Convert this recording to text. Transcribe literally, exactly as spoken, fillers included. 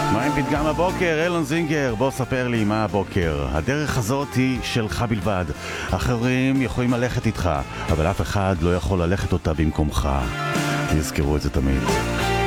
מה עם פתגם הבוקר? אילון זינגר, בוא ספר לי מה הבוקר. הדרך הזאת היא שלך בלבד. אחרים יכולים ללכת איתך, אבל אף אחד לא יכול ללכת אותה במקומך. תזכרו את זה תמיד.